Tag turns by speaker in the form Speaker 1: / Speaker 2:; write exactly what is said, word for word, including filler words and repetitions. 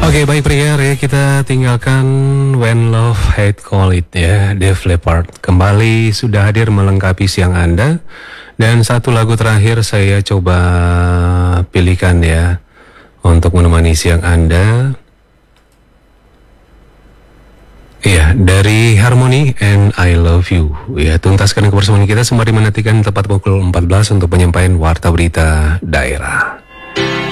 Speaker 1: Oke, baik pria, ya kita tinggalkan When Love Hate Call It ya, Def Leppard kembali sudah hadir melengkapi siang Anda. Dan satu lagu terakhir saya coba pilihkan ya untuk menemani siang Anda. Iya, dari Harmony and I Love You. Ya, tuntaskan kebersamaan kita sembari menantikan tepat pukul empat belas untuk penyampaian warta berita daerah.